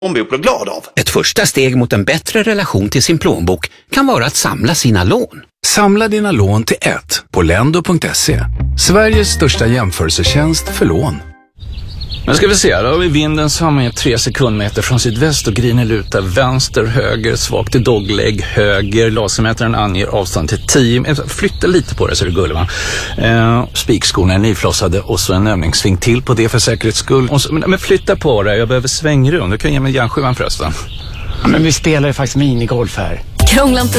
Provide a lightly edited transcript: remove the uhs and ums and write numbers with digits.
blir glad av. Ett första steg mot en bättre relation till sin plånbok kan vara att samla sina lån. Samla dina lån till ett på lendo.se. Sveriges största jämförelsetjänst för lån. Nu ska vi se, då har vi vinden som är 3 sekundmeter från sydväst och grinen lutar vänster, höger, svagt till dogleg, höger. Lasermätaren anger avstånd till 10. Flytta lite på det så det gullar va. Spikskorna är nyflossade och så en övningssving till på det för säkerhets skull. Och så, men flytta på det, jag behöver svängrum. Du kan ge mig järnsjuan förresten. Ja, men vi spelar ju faktiskt minigolf här. Krångla inte